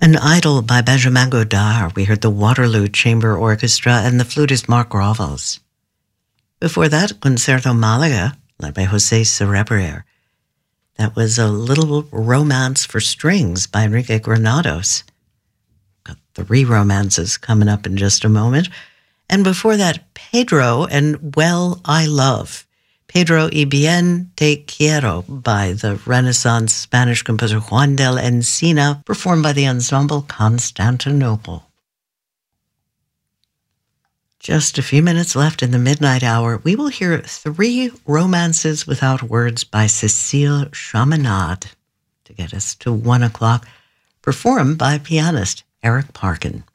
An Idyll by Benjamin Godard. We heard the Waterloo Chamber Orchestra and the flutist Mark Grovels. Before that, Concerto Malaga, led by José Cerebrer. That was A Little Romance for Strings by Enrique Granados. Got 3 romances coming up in just a moment. And before that, Pedro and Well I Love. Pedro y Bien Te Quiero by the Renaissance Spanish composer Juan del Encina, performed by the ensemble Constantinople. Just a few minutes left in the midnight hour. We will hear 3 romances without words by Cécile Chaminade to get us to 1 o'clock, performed by pianist Eric Parkin.